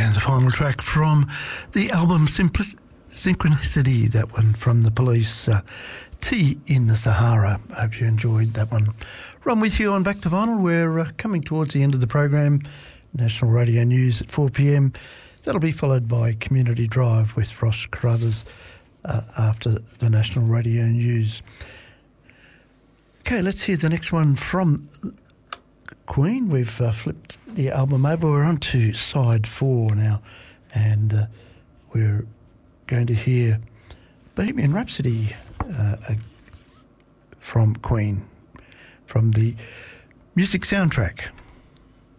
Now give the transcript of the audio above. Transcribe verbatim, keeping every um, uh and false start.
And the final track from the album Simplic- Synchronicity, that one from the Police, uh, Tea in the Sahara. I hope you enjoyed that one. Ron with you on Back to Vinyl. We're uh, coming towards the end of the program. National Radio News at four p m. That'll be followed by Community Drive with Ross Carruthers uh, after the National Radio News. Okay, let's hear the next one from Queen. We've uh, flipped the album over. We're on to side four now, and uh, we're going to hear Bohemian Rhapsody uh, uh, from Queen, from the music soundtrack.